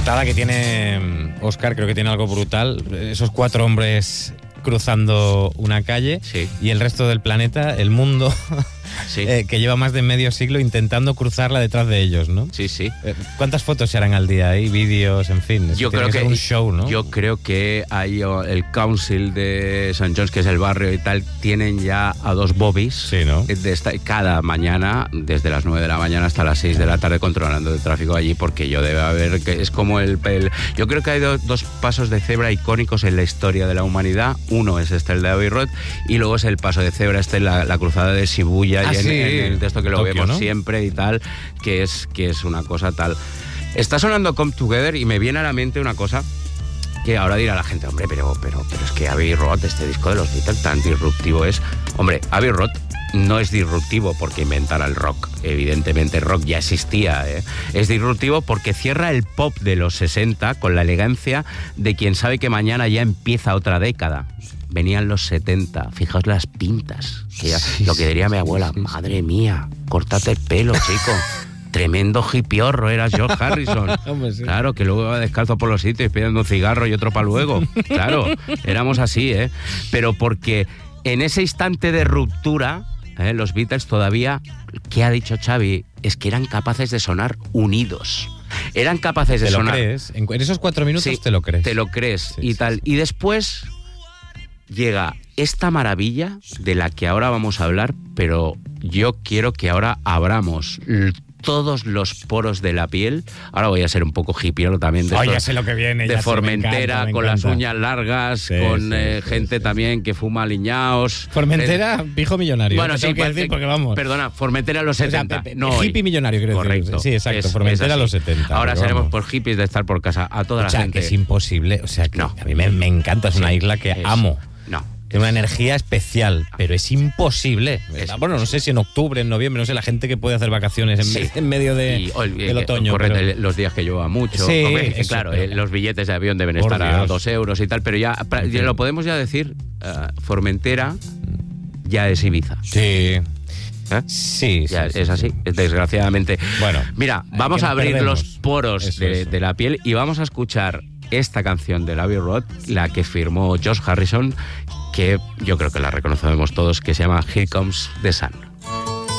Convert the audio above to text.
portada que tiene Óscar creo que tiene algo brutal. Esos 4 hombres cruzando una calle, sí, y el resto del planeta, el mundo, sí, que lleva más de medio siglo intentando cruzarla detrás de ellos, ¿no? Sí, sí. ¿Cuántas fotos se harán al día ahí? Vídeos, en fin. Yo creo que es un show, ¿no? Yo creo que hay el council de St. John's, que es el barrio y tal, tienen ya a 2 bobbies, sí, ¿no? Cada mañana, desde las 9 de la mañana hasta las 6 de la tarde, controlando el tráfico allí, porque yo debe haber, que es como yo creo que hay 2 pasos de cebra icónicos en la historia de la humanidad. Uno es el de Abbey Road, y luego es el paso de cebra, la cruzada de Shibuya, y sí, en el texto que lo Tokio, vemos, ¿no?, siempre y tal, que es una cosa tal. Está sonando Come Together y me viene a la mente una cosa que ahora dirá la gente, hombre, pero es que Abbey Road, este disco de los Beatles, tan disruptivo es. Hombre, Abbey Road no es disruptivo porque inventara el rock. Evidentemente el rock ya existía, ¿eh? Es disruptivo porque cierra el pop de los 60 con la elegancia de quien sabe que mañana ya empieza otra década. Venían los 70, fijaos las pintas. Lo que diría mi abuela, madre mía, córtate el pelo, chico. Tremendo hipiorro era George Harrison. Hombre, sí. Claro, que luego iba descalzo por los sitios pidiendo un cigarro y otro para luego. Claro, éramos así, ¿eh? Pero porque en ese instante de ruptura, los Beatles todavía, ¿qué ha dicho Xavi? Es que eran capaces de sonar unidos. Eran capaces de sonar. ¿Te lo crees? En esos 4 minutos sí, te lo crees. Te lo crees, sí, y sí, tal. Sí. Y después llega esta maravilla de la que ahora vamos a hablar, pero yo quiero que ahora abramos todos los poros de la piel. Ahora voy a ser un poco hipiero también de, ya sé lo que viene, de ya Formentera, sé, me con encanta. las uñas largas, con gente también que fuma aliñaos. Formentera, pijo millonario. Bueno, sí, que decir porque vamos. Perdona, Formentera los 70. O sea, no hippie millonario, creo. Correcto. Sí, exacto, Formentera es los 70. Ahora seremos vamos. por hippies de estar por casa. A toda la gente. Que es imposible. O sea, que no, a mí me encanta, es una isla que amo. No. Tiene una energía especial, pero es imposible. Bueno, no sé si en octubre, en noviembre, no sé, la gente que puede hacer vacaciones en medio del otoño. Correcto, los días que llueva mucho. Sí, hombre, claro, los billetes de avión deben estar a 2 euros y tal, pero ya lo podemos ya decir, Formentera ya es Ibiza. Sí. Sí, ya es así, desgraciadamente. Bueno, mira, vamos a abrir los poros eso. de la piel y vamos a escuchar esta canción de Abbey Road, la que firmó George Harrison, que yo creo que la reconocemos todos, que se llama Here Comes the Sun.